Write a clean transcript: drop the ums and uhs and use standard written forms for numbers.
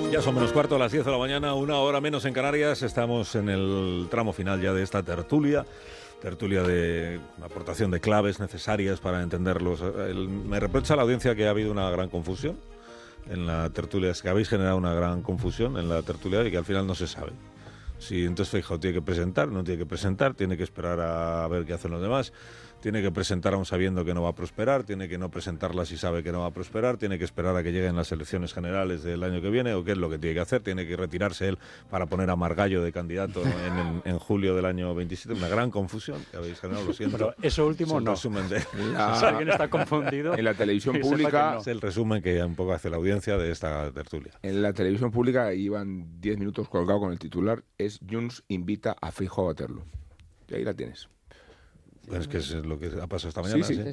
Ya son menos cuarto, a las 10 de la mañana, una hora menos en Canarias. Estamos en el tramo final ya de esta tertulia de aportación de claves necesarias para entenderlos. Me reprocha la audiencia que ha habido una gran confusión en la tertulia, es que habéis generado una gran confusión en la tertulia y que al final no se sabe. Si entonces Feijóo tiene que presentar, no tiene que presentar, tiene que esperar a ver qué hacen los demás, tiene que presentar aún sabiendo que no va a prosperar, tiene que no presentarla si sabe que no va a prosperar, tiene que esperar a que lleguen las elecciones generales del año que viene, o qué es lo que tiene que hacer, tiene que retirarse él para poner a Margallo de candidato en julio del año 27. Una gran confusión que habéis generado, lo siento. Pero eso último no. Si alguien está confundido. En la televisión pública es el resumen que un poco hace la audiencia de esta tertulia. En la televisión pública iban 10 minutos colgado con el titular, es Junts invita a Feijóo a Waterloo. Y ahí la tienes. Es que es lo que ha pasado esta mañana. Sí.